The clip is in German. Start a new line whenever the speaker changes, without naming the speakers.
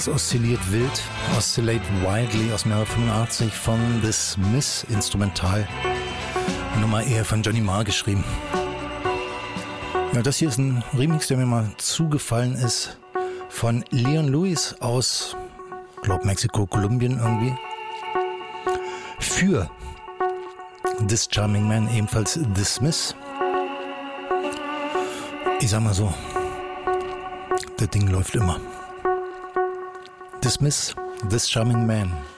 Das oszilliert wild, Oscillate Wildly aus dem Jahre 85 von The Smiths, Instrumental. Nummer eher von Johnny Marr geschrieben. Ja, das hier ist ein Remix, der mir mal zugefallen ist, von Leon Lewis aus, glaub Mexiko, Kolumbien irgendwie. Für This Charming Man, ebenfalls The Smiths. Ich sag mal so, das Ding läuft immer. The Smiths, This Charming Man.